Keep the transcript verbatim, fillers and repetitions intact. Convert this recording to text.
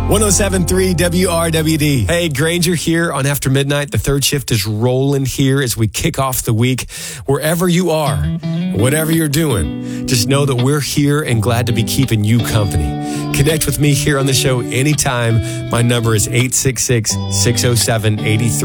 one oh seven point three W R W D. Hey, Granger here on After Midnight. The third shift is rolling here as we kick off the week. Wherever you are, whatever you're doing, just know that we're here and glad to be keeping you company. Connect with me here on the show anytime. My number is eight six six, six oh seven, eight three